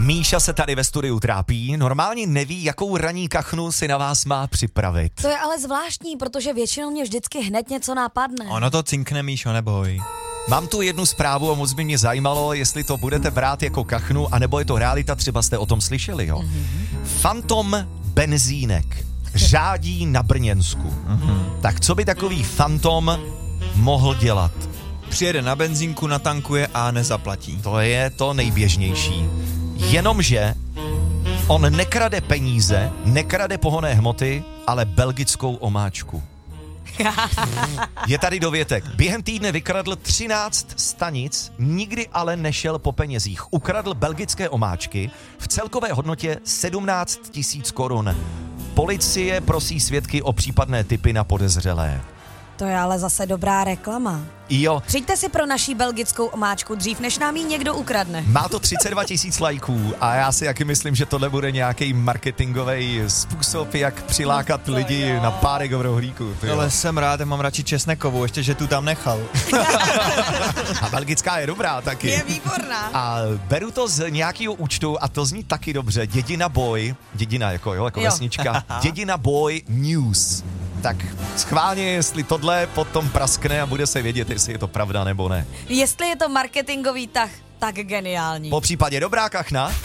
Míša se tady ve studiu trápí, normálně neví, jakou ranní kachnu si na vás má připravit. To je ale zvláštní, protože většinou mě vždycky hned něco napadne. Ono to cinkne, Míšo, neboj. Mám tu jednu zprávu a moc by mě zajímalo, jestli to budete brát jako kachnu, anebo je to realita, třeba jste o tom slyšeli, jo. Fantom benzínek řádí na Brněnsku. Tak co by takový fantom mohl dělat? Přijede na benzínku, natankuje a nezaplatí. To je to nejběžnější. Jenomže on nekrade peníze, nekrade pohonné hmoty, ale belgickou omáčku. Je tady dovětek. Během týdne vykradl 13 stanic, nikdy ale nešel po penězích. Ukradl belgické omáčky v celkové hodnotě 17 000 korun. Policie prosí svědky o případné tipy na podezřelé. To je ale zase dobrá reklama. Jo. Přijďte si pro naší belgickou omáčku dřív, než nám ji někdo ukradne. Má to 32 000 lajků a já si taky myslím, že tohle bude nějaký marketingový způsob, jak přilákat lidi na párek v rohlíku. Ale jsem rád, já mám radši česnekovou, ještě, že tu tam nechal. A belgická je dobrá taky. Je výborná. A beru to z nějakého účtu a to zní taky dobře. Dědina Boy, dědina jako vesnička, Dědina Boy News. Tak schválně, jestli tohle potom praskne a bude se vědět, jestli je to pravda nebo ne. Jestli je to marketingový tah, tak geniální. Po případě dobrá kachna.